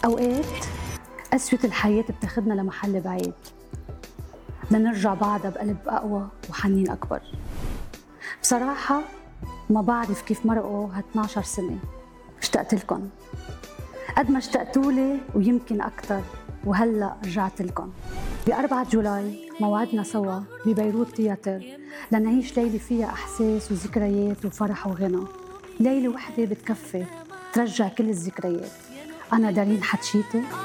أوقات قسوة الحياة بتاخدنا لمحل بعيد، بدنا نرجع بعدها بقلب أقوى وحنين أكبر. بصراحة ما بعرف كيف مرقوا ها12 سنة، اشتقت لكم قد ما اشتقتولي ويمكن أكتر، وهلأ رجعت لكم. ب4 جولاي موعدنا سوا ببيروت تياتر لنعيش ليلة فيها أحساس وذكريات وفرح وغنى. ليلة وحدة بتكفي ترجع كل الذكريات. أنا دارين حتشيتي.